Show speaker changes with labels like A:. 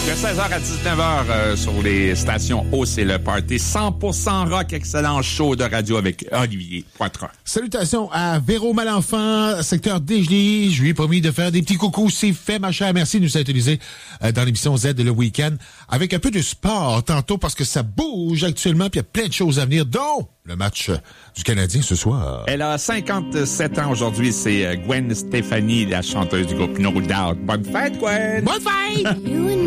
A: De 16h à 19h sur les stations O, c'est le party 100% rock, excellent show de radio avec Olivier Poitras.
B: Salutations à Véro Malenfant, secteur Desgelées. Je lui ai promis de faire des petits coucous. C'est fait, ma chère. Merci de nous utiliser dans l'émission Z le week-end avec un peu de sport tantôt parce que ça bouge actuellement puis il y a plein de choses à venir, dont le match du Canadien ce soir.
A: Elle a 57 ans aujourd'hui. C'est Gwen Stefani, la chanteuse du groupe No Doubt. Bonne fête, Gwen!
B: Bonne fête!